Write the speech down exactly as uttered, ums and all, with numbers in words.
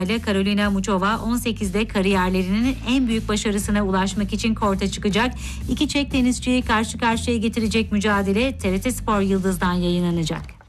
Karolina Muchova on sekizde kariyerlerinin en büyük başarısına ulaşmak için korta çıkacak. İki Çek tenisçiyi karşı karşıya getirecek mücadele T R T Spor Yıldız'dan yayınlanacak.